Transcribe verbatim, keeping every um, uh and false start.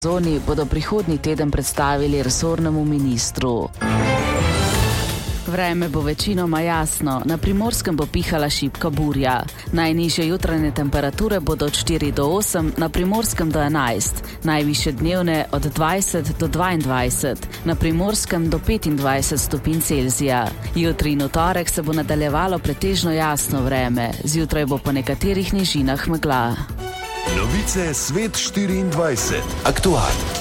Zoni bodo prihodnji teden predstavili resornemu ministru. Vreme bo večinoma jasno, na Primorskem bo pihala šibka burja. Najnižje jutranje temperature bodo od štiri do osem, na Primorskem do enajst, najvišje dnevne od dvajset do dvaindvajset, na Primorskem do petindvajset stopinj Celzija. Jutri in v torek se bo nadaljevalo pretežno jasno vreme, zjutraj bo po nekaterih nižinah megla. Novice Svet štiriindvajset. Aktualno.